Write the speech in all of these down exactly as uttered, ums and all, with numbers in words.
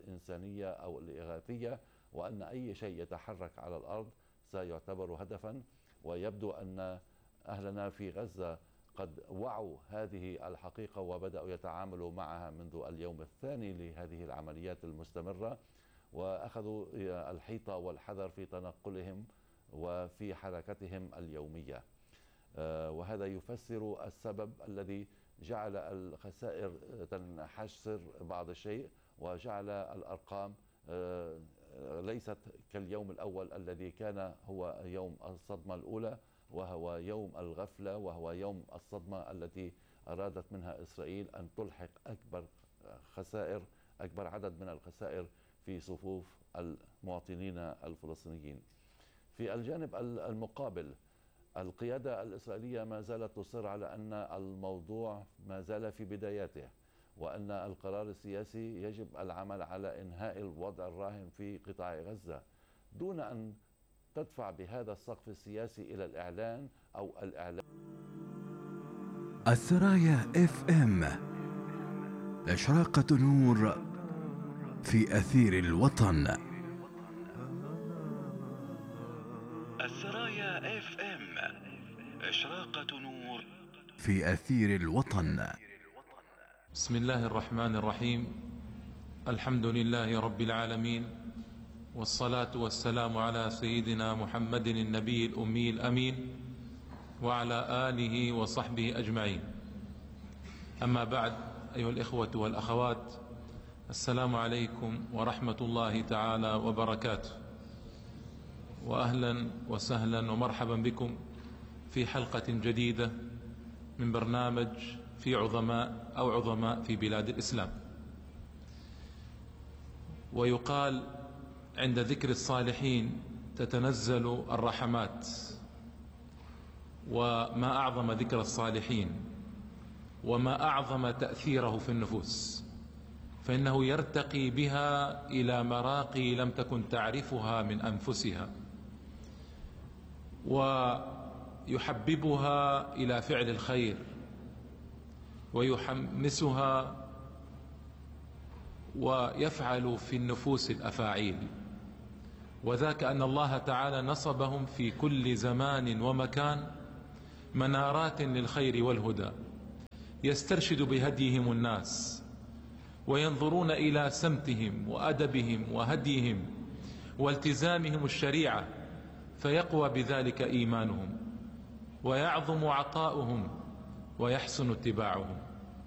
الإنسانية أو الإغاثية، وأن أي شيء يتحرك على الأرض سيعتبر هدفا. ويبدو أن أهلنا في غزة قد وعوا هذه الحقيقة وبدأوا يتعاملوا معها منذ اليوم الثاني لهذه العمليات المستمرة، وأخذوا الحيطة والحذر في تنقلهم وفي حركتهم اليومية. وهذا يفسر السبب الذي جعل الخسائر تنحسر بعض الشيء، وجعل الأرقام ليست كاليوم الأول الذي كان هو يوم الصدمة الأولى، وهو يوم الغفلة، وهو يوم الصدمة التي أرادت منها إسرائيل أن تلحق أكبر خسائر أكبر عدد من الخسائر في صفوف المواطنين الفلسطينيين. في الجانب المقابل، القيادة الإسرائيلية ما زالت تصر على أن الموضوع ما زال في بداياته، وأن القرار السياسي يجب العمل على إنهاء الوضع الراهن في قطاع غزة، دون أن تدفع بهذا السقف السياسي إلى الإعلان أو الإعلان. الثرايا اف ام، إشراقة نور في أثير الوطن. الثرايا اف ام، إشراقة نور في أثير الوطن. بسم الله الرحمن الرحيم. الحمد لله رب العالمين، والصلاة والسلام على سيدنا محمد النبي الأمي الأمين وعلى آله وصحبه أجمعين. أما بعد، أيها الإخوة والأخوات، السلام عليكم ورحمة الله تعالى وبركاته، وأهلا وسهلا ومرحبا بكم في حلقة جديدة من برنامج في عظماء أو عظماء في بلاد الإسلام. ويقال عند ذكر الصالحين تتنزل الرحمات، وما أعظم ذكر الصالحين وما أعظم تأثيره في النفوس، فإنه يرتقي بها إلى مراقي لم تكن تعرفها من أنفسها، ويحببها إلى فعل الخير، ويحمسها ويفعل في النفوس الأفاعيل. وذاك أن الله تعالى نصبهم في كل زمان ومكان منارات للخير والهدى، يسترشد بهديهم الناس، وينظرون إلى سمتهم وأدبهم وهديهم والتزامهم الشريعة، فيقوى بذلك إيمانهم، ويعظم عطاؤهم، ويحسن اتباعهم.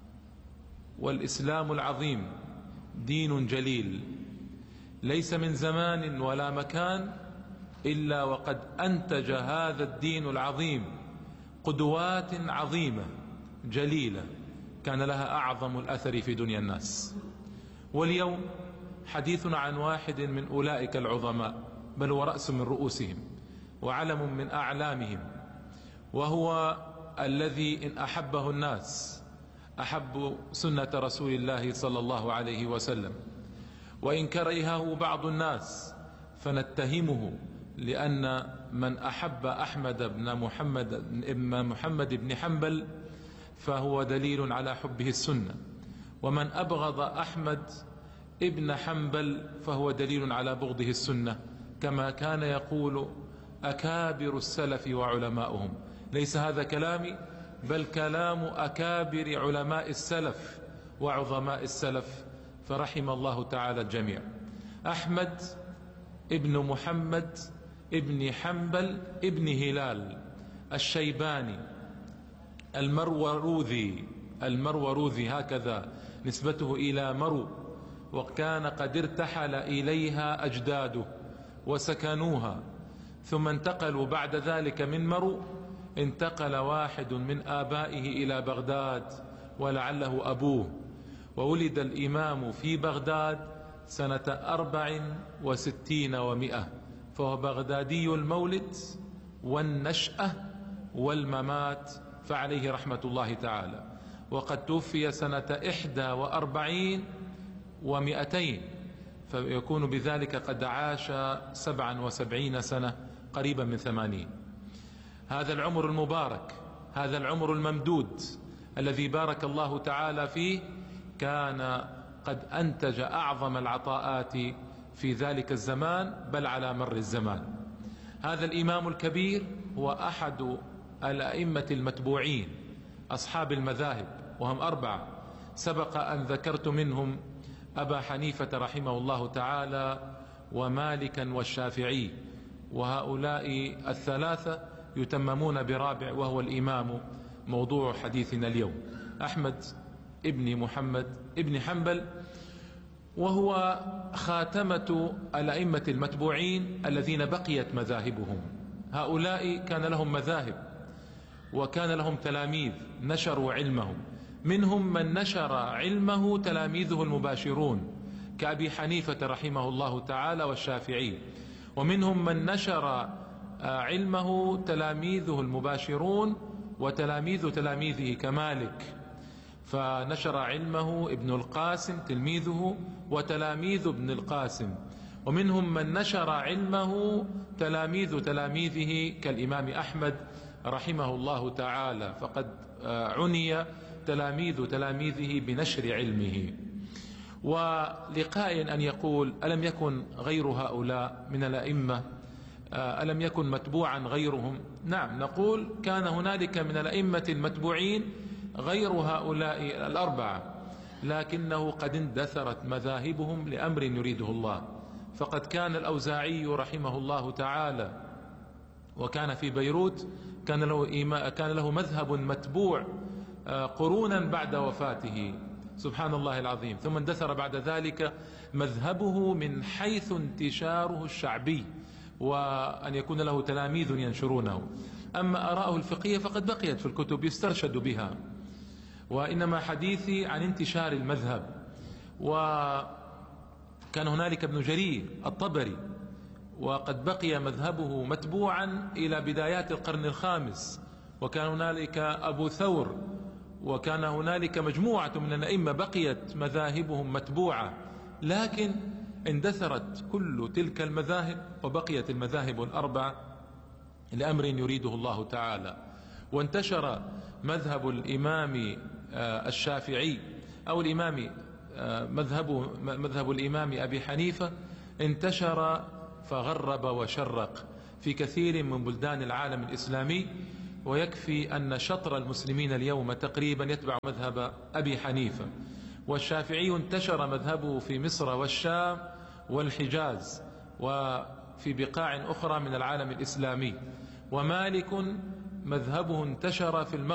والإسلام العظيم دين جليل، ليس من زمان ولا مكان إلا وقد أنتج هذا الدين العظيم قدوات عظيمة جليلة كان لها أعظم الأثر في دنيا الناس. واليوم حديثنا عن واحد من أولئك العظماء، بل ورأس من رؤوسهم وعلم من أعلامهم، وهو الذي إن أحبه الناس أحب سنة رسول الله صلى الله عليه وسلم، وإن كرهه بعض الناس فنتهمه، لأن من أحب أحمد بن محمد ابن محمد بن حنبل فهو دليل على حبه السنة، ومن أبغض أحمد ابن حنبل فهو دليل على بغضه السنة، كما كان يقول أكابر السلف وعلماؤهم. ليس هذا كلامي، بل كلام أكابر علماء السلف وعظماء السلف، فرحم الله تعالى الجميع. أحمد ابن محمد ابن حنبل ابن هلال الشيباني المروروذي المروروذي هكذا نسبته إلى مرو، وكان قد ارتحل إليها أجداده وسكنوها، ثم انتقلوا بعد ذلك من مرو، انتقل واحد من آبائه إلى بغداد ولعله أبوه، وولد الإمام في بغداد سنة أربع وستين ومئة، فهو بغدادي المولد والنشأة والممات، فعليه رحمة الله تعالى. وقد توفي سنة إحدى وأربعين ومئتين، فيكون بذلك قد عاش سبعا وسبعين سنة، قريبا من ثمانين. هذا العمر المبارك، هذا العمر الممدود الذي بارك الله تعالى فيه، كان قد أنتج أعظم العطاءات في ذلك الزمان بل على مر الزمان. هذا الإمام الكبير هو أحد الأئمة المتبوعين أصحاب المذاهب، وهم أربعة، سبق أن ذكرت منهم أبا حنيفة رحمه الله تعالى ومالكا والشافعي، وهؤلاء الثلاثة يتممون برابع وهو الإمام موضوع حديثنا اليوم، أحمد ابن محمد ابن حنبل، وهو خاتمة الأئمة المتبوعين الذين بقيت مذاهبهم. هؤلاء كان لهم مذاهب وكان لهم تلاميذ نشروا علمهم، منهم من نشر علمه تلاميذه المباشرون كأبي حنيفة رحمه الله تعالى والشافعي، ومنهم من نشر علمه تلاميذه المباشرون وتلاميذ تلاميذه كمالك، فنشر علمه ابن القاسم تلميذه وتلاميذ ابن القاسم، ومنهم من نشر علمه تلاميذ تلاميذه كالإمام أحمد رحمه الله تعالى، فقد عني تلاميذ تلاميذه بنشر علمه. ولقائل أن يقول ألم يكن غير هؤلاء من الأئمة، ألم يكن متبوعا غيرهم؟ نعم، نقول كان هنالك من الأئمة المتبوعين غير هؤلاء الأربعة، لكنه قد اندثرت مذاهبهم لأمر يريده الله. فقد كان الأوزاعي رحمه الله تعالى وكان في بيروت كان له كان له مذهب متبوع قرونا بعد وفاته، سبحان الله العظيم، ثم اندثر بعد ذلك مذهبه من حيث انتشاره الشعبي وأن يكون له تلاميذ ينشرونه. أما آراءه الفقهية فقد بقيت في الكتب يسترشد بها، وإنما حديثي عن انتشار المذهب. وكان هنالك ابن جرير الطبري وقد بقي مذهبه متبوعا إلى بدايات القرن الخامس، وكان هنالك أبو ثور، وكان هنالك مجموعة من الأئمة بقيت مذاهبهم متبوعة، لكن اندثرت كل تلك المذاهب وبقيت المذاهب الأربع لأمر يريده الله تعالى. وانتشر مذهب الإمام الشافعي أو الإمام مذهب مذهب الإمام أبي حنيفة، انتشر فغرب وشرق في كثير من بلدان العالم الإسلامي، ويكفي أن شطر المسلمين اليوم تقريبا يتبع مذهب أبي حنيفة. والشافعي انتشر مذهبه في مصر والشام والحجاز وفي بقاع أخرى من العالم الإسلامي. ومالك مذهبه انتشر في المغرب